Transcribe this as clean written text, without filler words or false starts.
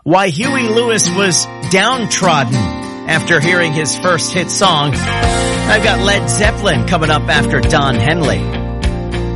why Huey Lewis was downtrodden after hearing his first hit song. I've got Led Zeppelin coming up after Don Henley.